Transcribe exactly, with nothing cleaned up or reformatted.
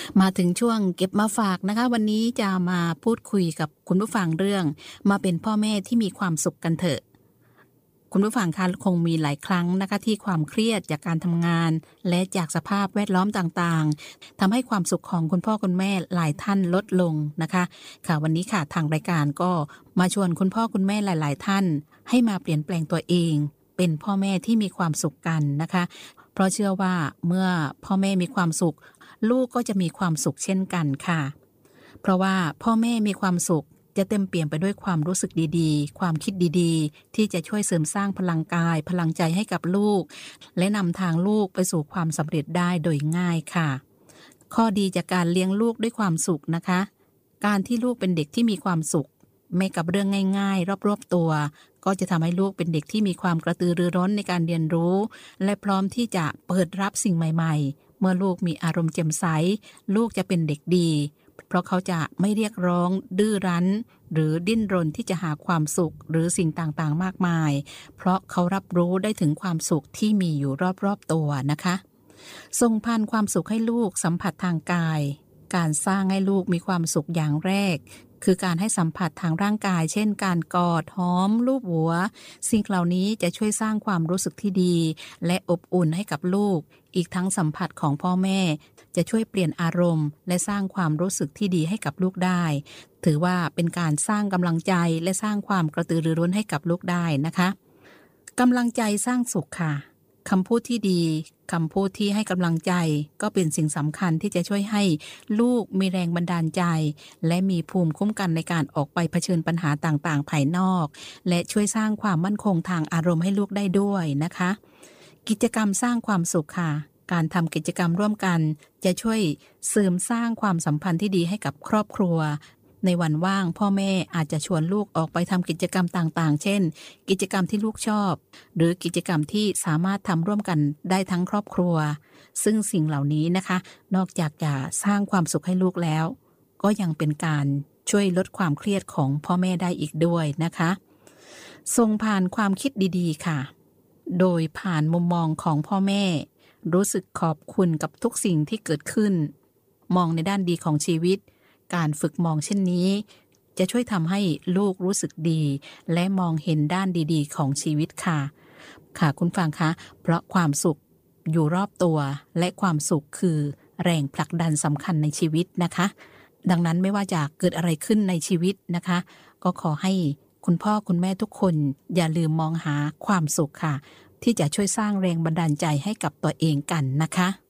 มาถึงช่วงเก็บมาฝากนะคะวันนี้จะมาพูดคุยกับคุณผู้ฟังเรื่องมาเป็นพ่อแม่ที่มีความสุขกันเถอะคุณผู้ฟังคะคงมีหลายครั้งนะคะที่ความเครียดจากการทำงานและจากสภาพแวดล้อมต่างๆทำให้ความสุขของคุณพ่อคุณแม่หลายท่านลดลงนะคะค่ะวันนี้ค่ะทางรายการก็มาชวนคุณพ่อคุณแม่หลายๆท่านให้มาเปลี่ยนแปลงตัวเองเป็นพ่อแม่ที่มีความสุขกันนะคะเพราะเชื่อว่าเมื่อพ่อแม่มีความสุขลูกก็จะมีความสุขเช่นกันค่ะเพราะว่าพ่อแม่มีความสุขจะเต็มเปี่ยมไปด้วยความรู้สึกดีๆความคิดดีๆที่จะช่วยเสริมสร้างพลังกายพลังใจให้กับลูกและนำทางลูกไปสู่ความสำเร็จได้โดยง่ายค่ะข้อดีจากการเลี้ยงลูกด้วยความสุขนะคะการที่ลูกเป็นเด็กที่มีความสุขไม่กับเรื่องง่ายๆรอบๆตัวก็จะทำให้ลูกเป็นเด็กที่มีความกระตือรือร้นในการเรียนรู้และพร้อมที่จะเปิดรับสิ่งใหม่ๆเมื่อลูกมีอารมณ์แจ่มใสลูกจะเป็นเด็กดีเพราะเขาจะไม่เรียกร้องดื้อรั้นหรือดิ้นรนที่จะหาความสุขหรือสิ่งต่างๆมากมายเพราะเขารับรู้ได้ถึงความสุขที่มีอยู่รอบๆตัวนะคะส่งผ่านความสุขให้ลูกสัมผัสทางกายการสร้างให้ลูกมีความสุขอย่างแรกคือการให้สัมผัสทางร่างกายเช่นการกอดหอมลูบหัวสิ่งเหล่านี้จะช่วยสร้างความรู้สึกที่ดีและอบอุ่นให้กับลูกอีกทั้งสัมผัสของพ่อแม่จะช่วยเปลี่ยนอารมณ์และสร้างความรู้สึกที่ดีให้กับลูกได้ถือว่าเป็นการสร้างกำลังใจและสร้างความกระตือรือร้นให้กับลูกได้นะคะกำลังใจสร้างสุขค่ะคำพูดที่ดีคำพูดที่ให้กำลังใจก็เป็นสิ่งสำคัญที่จะช่วยให้ลูกมีแรงบันดาลใจและมีภูมิคุ้มกันในการออกไปเผชิญปัญหาต่างๆภายนอกและช่วยสร้างความมั่นคงทางอารมณ์ให้ลูกได้ด้วยนะคะกิจกรรมสร้างความสุขค่ะการทำกิจกรรมร่วมกันจะช่วยเสริมสร้างความสัมพันธ์ที่ดีให้กับครอบครัวในวันว่างพ่อแม่อาจจะชวนลูกออกไปทำกิจกรรมต่างๆเช่นกิจกรรมที่ลูกชอบหรือกิจกรรมที่สามารถทำร่วมกันได้ทั้งครอบครัวซึ่งสิ่งเหล่านี้นะคะนอกจากจะสร้างความสุขให้ลูกแล้วก็ยังเป็นการช่วยลดความเครียดของพ่อแม่ได้อีกด้วยนะคะส่งผ่านความคิดดีๆค่ะโดยผ่านมุมมองของพ่อแม่รู้สึกขอบคุณกับทุกสิ่งที่เกิดขึ้นมองในด้านดีของชีวิตการฝึกมองเช่นนี้จะช่วยทำให้ลูกรู้สึกดีและมองเห็นด้านดีๆของชีวิตค่ะค่ะคุณฟังคะเพราะความสุขอยู่รอบตัวและความสุขคือแรงผลักดันสำคัญในชีวิตนะคะดังนั้นไม่ว่าจะเกิดอะไรขึ้นในชีวิตนะคะก็ขอให้คุณพ่อคุณแม่ทุกคนอย่าลืมมองหาความสุขค่ะที่จะช่วยสร้างแรงบันดาลใจให้กับตัวเองกันนะคะ